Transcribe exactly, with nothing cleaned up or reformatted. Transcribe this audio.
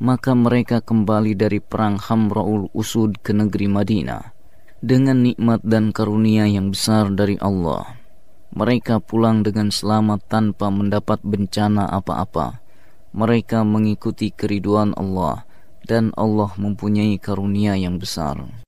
Maka mereka kembali dari perang Hamra'ul Usud ke negeri Madinah dengan nikmat dan karunia yang besar dari Allah. Mereka pulang dengan selamat tanpa mendapat bencana apa-apa. Mereka mengikuti keriduan Allah, dan Allah mempunyai karunia yang besar.